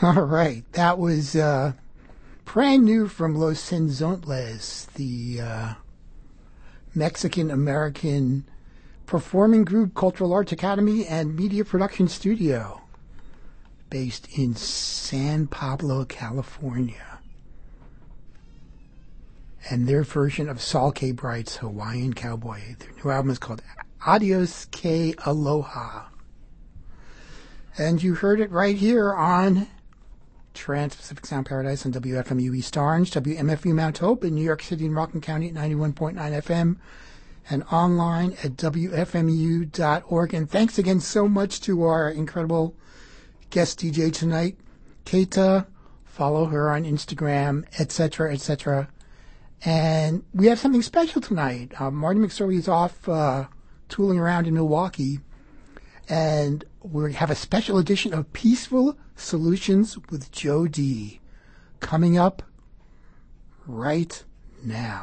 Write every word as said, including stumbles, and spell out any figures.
All right. That was uh, brand new from Los Senzontles, the uh, Mexican-American performing group, Cultural Arts Academy, and media production studio based in San Pablo, California. And their version of Saul K. Bright's Hawaiian Cowboy. Their new album is called Adios K. Aloha. And you heard it right here on Trans-Pacific Sound Paradise on W F M U East Orange, W M F U Mount Hope in New York City and Rockland County at ninety-one point nine F M, and online at W F M U dot org. And thanks again so much to our incredible guest D J tonight, Keita. Follow her on Instagram, et cetera, et cetera. And we have something special tonight. Uh, Marty McSorley is off uh, tooling around in Milwaukee, and we have a special edition of Peaceful Solutions with Joe D coming up right now.